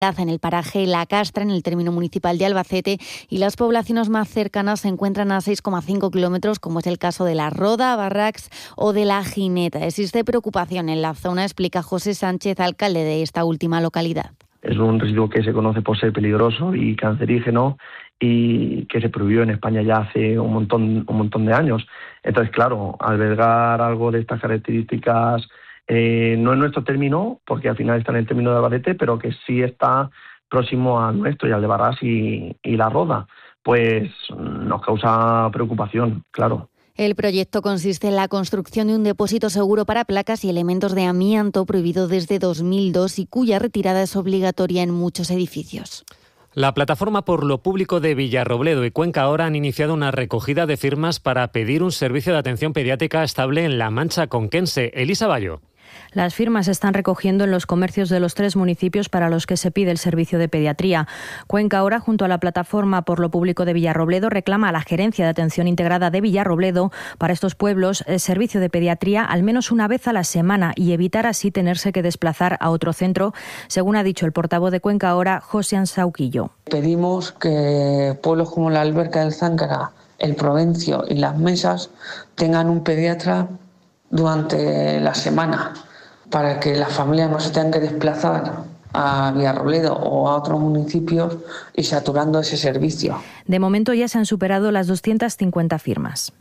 en el paraje La Castra, en el término municipal de Albacete, y las poblaciones más cercanas se encuentran a 6,5 kilómetros, como es el caso de La Roda, Barracs o de La Gineta. Existe preocupación en la zona, explica José Sánchez, alcalde de esta última localidad. Es un residuo que se conoce por ser peligroso y cancerígeno y que se prohibió en España ya hace un montón de años. Entonces, claro, albergar algo de estas características no es nuestro término, porque al final está en el término de Albacete, pero que sí está próximo al nuestro y al de Barras y La Roda, pues nos causa preocupación, claro. El proyecto consiste en la construcción de un depósito seguro para placas y elementos de amianto prohibido desde 2002 y cuya retirada es obligatoria en muchos edificios. La Plataforma por lo Público de Villarrobledo y Cuenca ahora han iniciado una recogida de firmas para pedir un servicio de atención pediátrica estable en La Mancha conquense. Elisa Bayo. Las firmas se están recogiendo en los comercios de los 3 municipios para los que se pide el servicio de pediatría. Cuenca ahora, junto a la Plataforma por lo Público de Villarrobledo, reclama a la Gerencia de Atención Integrada de Villarrobledo para estos pueblos el servicio de pediatría al menos una vez a la semana y evitar así tenerse que desplazar a otro centro, según ha dicho el portavoz de Cuenca ahora, José Ansauquillo. Pedimos que pueblos como la Alberca del Záncara, el Provencio y Las Mesas tengan un pediatra durante la semana, para que las familias no se tengan que desplazar a Villarrobledo o a otros municipios y saturando ese servicio. De momento ya se han superado las 250 firmas.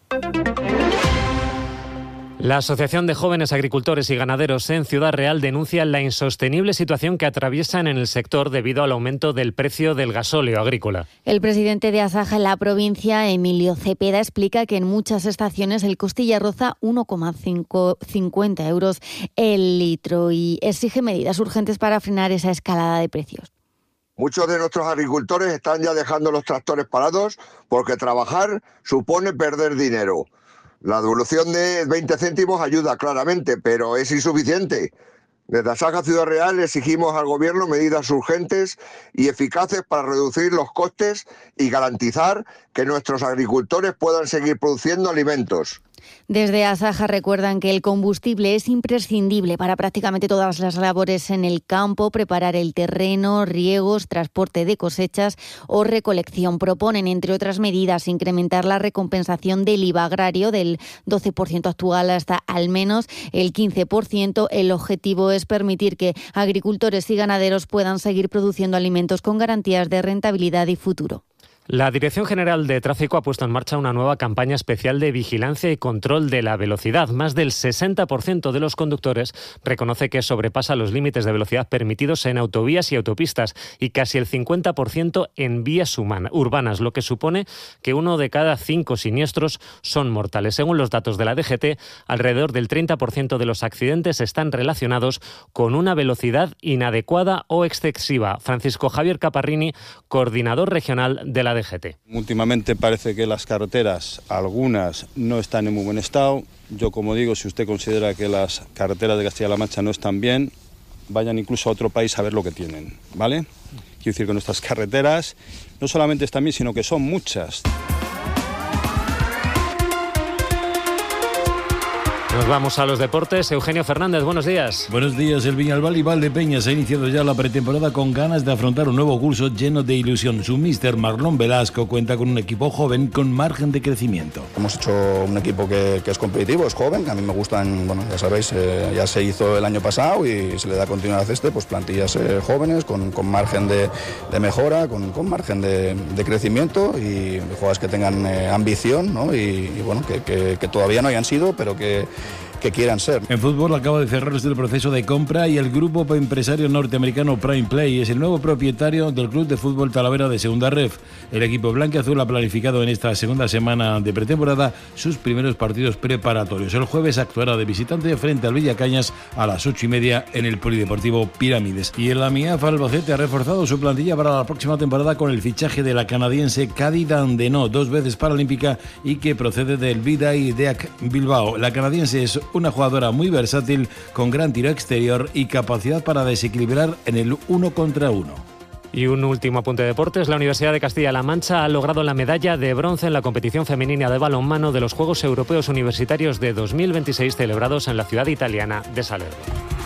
La Asociación de Jóvenes Agricultores y Ganaderos en Ciudad Real denuncia la insostenible situación que atraviesan en el sector debido al aumento del precio del gasóleo agrícola. El presidente de Asaja en la provincia, Emilio Cepeda, explica que en muchas estaciones el costilla roza 1,50 euros el litro y exige medidas urgentes para frenar esa escalada de precios. Muchos de nuestros agricultores están ya dejando los tractores parados porque trabajar supone perder dinero. La devolución de 20 céntimos ayuda claramente, pero es insuficiente. Desde Asaja Ciudad Real exigimos al Gobierno medidas urgentes y eficaces para reducir los costes y garantizar que nuestros agricultores puedan seguir produciendo alimentos. Desde Asaja recuerdan que el combustible es imprescindible para prácticamente todas las labores en el campo, preparar el terreno, riegos, transporte de cosechas o recolección. Proponen, entre otras medidas, incrementar la recompensación del IVA agrario del 12% actual hasta al menos el 15%. El objetivo es permitir que agricultores y ganaderos puedan seguir produciendo alimentos con garantías de rentabilidad y futuro. La Dirección General de Tráfico ha puesto en marcha una nueva campaña especial de vigilancia y control de la velocidad. Más del 60% de los conductores reconoce que sobrepasa los límites de velocidad permitidos en autovías y autopistas y casi el 50% en vías urbanas, lo que supone que 1 de cada 5 siniestros son mortales. Según los datos de la DGT, alrededor del 30% de los accidentes están relacionados con una velocidad inadecuada o excesiva. Francisco Javier Caparrini, coordinador regional de la DGT. Últimamente parece que las carreteras, algunas no están en muy buen estado. Yo, como digo, si usted considera que las carreteras de Castilla-La Mancha no están bien, vayan incluso a otro país a ver lo que tienen, ¿vale? Quiero decir que nuestras carreteras no solamente están bien, sino que son muchas. Nos vamos a los deportes. Eugenio Fernández, buenos días. Buenos días. El Viñalbal y Valdepeñas ha iniciado ya la pretemporada con ganas de afrontar un nuevo curso lleno de ilusión. Su míster Marlon Velasco cuenta con un equipo joven con margen de crecimiento. Hemos hecho un equipo que es competitivo, es joven, que a mí me gustan, bueno, ya sabéis, ya se hizo el año pasado y se le da continuidad a pues plantillas jóvenes con margen de mejora, con margen de crecimiento y jugadores que tengan ambición, ¿no? y bueno, que todavía no hayan sido, pero que quieran ser. En fútbol acaba de cerrarse el proceso de compra y el grupo empresario norteamericano Prime Play es el nuevo propietario del Club de Fútbol Talavera de Segunda Ref. El equipo blanquiazul ha planificado en esta segunda semana de pretemporada sus primeros partidos preparatorios. El jueves actuará de visitante frente al Villacañas a las 8:30 en el Polideportivo Pirámides. Y el AMIAF Albacete ha reforzado su plantilla para la próxima temporada con el fichaje de la canadiense Cady Dandenot, 2 veces paralímpica y que procede del Vidai Deac Bilbao. La canadiense es una jugadora muy versátil, con gran tiro exterior y capacidad para desequilibrar en el 1 contra 1. Y un último apunte de deportes. La Universidad de Castilla-La Mancha ha logrado la medalla de bronce en la competición femenina de balonmano de los Juegos Europeos Universitarios de 2026 celebrados en la ciudad italiana de Salerno.